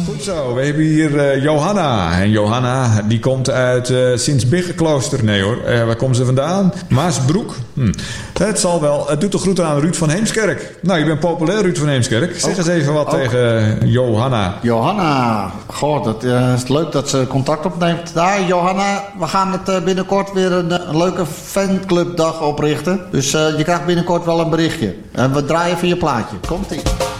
Goed zo, we hebben hier Johanna. En Johanna die komt uit Sint-Biggenklooster. Nee hoor, waar komt ze vandaan? Maasbroek. Het zal wel. Het doet de groeten aan Ruud van Heemskerk. Nou, je bent populair, Ruud van Heemskerk. Zeg eens even wat tegen Johanna. Johanna, goh, dat is leuk dat ze contact opneemt. Daar, Johanna, we gaan het binnenkort weer een leuke fanclubdag oprichten. Dus je krijgt binnenkort wel een berichtje. En we draaien even je plaatje. Komt-ie.